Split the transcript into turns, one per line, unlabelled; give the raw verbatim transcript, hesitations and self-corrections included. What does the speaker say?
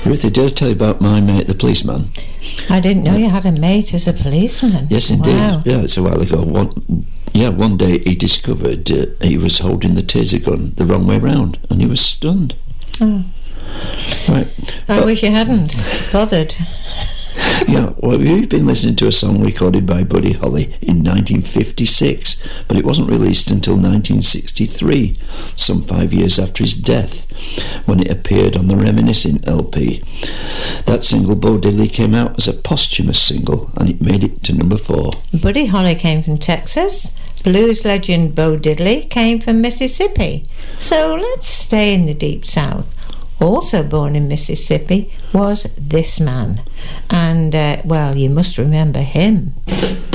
Ruthie, did I tell you about my mate, the policeman?
I didn't know you had a mate as a policeman.
Yes, indeed.
Wow.
Yeah, it's a while ago. One, yeah, one day he discovered uh, he was holding the taser gun the wrong way round, and he was stunned.
Oh.
Right.
I
but,
wish you hadn't bothered.
Yeah, well, we've been listening to a song recorded by Buddy Holly in nineteen fifty-six, but it wasn't released until nineteen sixty-three, some five years after his death, when it appeared on the Reminiscing L P. That single, Bo Diddley, came out as a posthumous single, and it made it to number four.
Buddy Holly came from Texas. Blues legend Bo Diddley came from Mississippi. So let's stay in the Deep South. Also born in Mississippi was this man. And, uh, well, you must remember him.